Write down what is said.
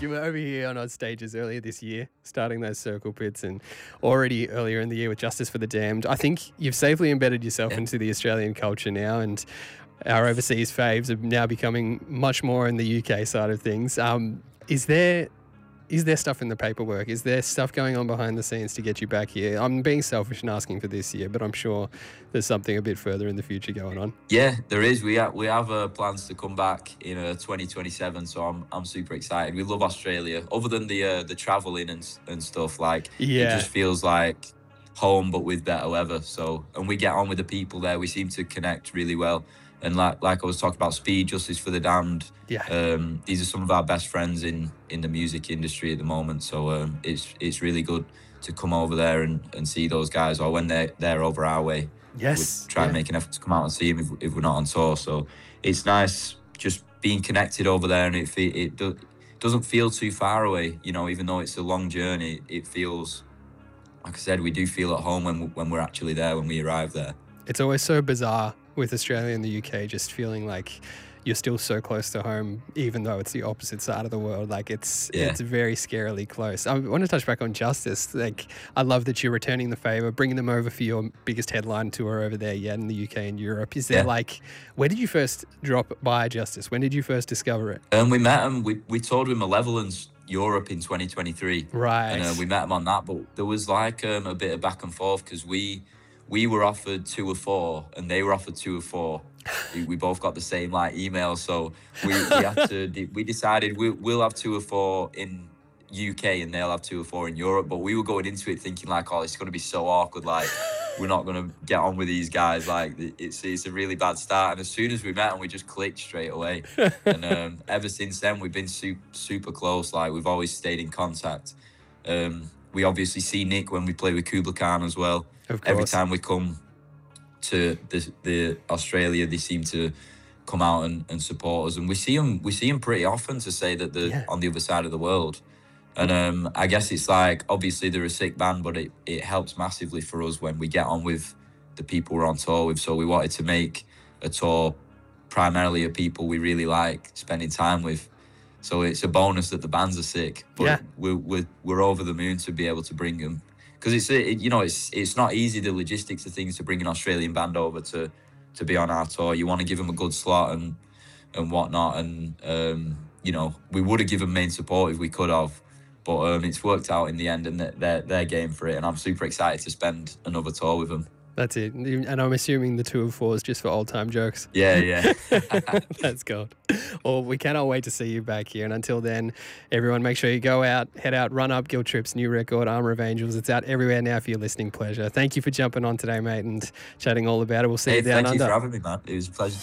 You were over here on our stages earlier this year, starting those circle pits, and already earlier in the year with Justice for the Damned. I think you've safely embedded yourself Yeah. into the Australian culture now, and our overseas faves are now becoming much more in the UK side of things. Is there stuff in the paperwork? Is there stuff going on behind the scenes to get you back here? I'm being selfish and asking for this year, but I'm sure there's something a bit further in the future going on. Yeah, there is. We have plans to come back in 2027, so I'm super excited. We love Australia. Other than the traveling and stuff, like it Yeah. just feels like home, but with better weather. So, and we get on with the people there. We seem to connect really well. And like I was talking about, Speed, Justice for the Damned. Yeah. These are some of our best friends in the music industry at the moment. So it's really good to come over there and see those guys, or when they're over our way. Yes. We try and Yeah. make an effort to come out and see him if we're not on tour. So it's nice just being connected over there, and it doesn't feel too far away. You know, even though it's a long journey, it feels, like I said, we do feel at home when we're actually there, when we arrive there. It's always so bizarre with Australia and the UK, just feeling like you're still so close to home, even though it's the opposite side of the world. Like it's very scarily close. I want to touch back on Justice. Like, I love that you're returning the favor, bringing them over for your biggest headline tour over there yet in the UK and Europe. Is there where did you first drop by Justice? When did you first discover it? We met him. We toured with Malevolence Europe in 2023. Right. And we met him on that, but there was like a bit of back and forth because we were offered 2 or 4 and they were offered 2 or 4. We both got the same like email, so we had to. We decided we'll have 2 or 4 in UK and they'll have 2 or 4 in Europe. But we were going into it thinking like, oh, it's going to be so awkward. Like, we're not going to get on with these guys. Like, it's a really bad start. And as soon as we met them, we just clicked straight away. And ever since then, we've been super close. Like, we've always stayed in contact. We obviously see Nick when we play with Kubla Khan as well. Of course. Every time we come to the Australia, they seem to come out and support us, and we see them pretty often, to say that they're on the other side of the world. And I guess it's like, obviously they're a sick band, but it helps massively for us when we get on with the people we're on tour with. So we wanted to make a tour primarily of people we really like spending time with. So it's a bonus that the bands are sick, but we're over the moon to be able to bring them, because it's not easy, the logistics of things, to bring an Australian band over to be on our tour. You want to give them a good slot and whatnot, and we would have given main support if we could have, but it's worked out in the end, and they're game for it, and I'm super excited to spend another tour with them. That's it. And I'm assuming the 2 of 4 is just for old time jokes. Yeah. That's good. Well, we cannot wait to see you back here. And until then, everyone, make sure you go out, head out, Run Up, Guilt Trip's new record, Armour of Angels. It's out everywhere now for your listening pleasure. Thank you for jumping on today, mate, and chatting all about it. We'll see you down under. Thank you for having me, man. It was a pleasure.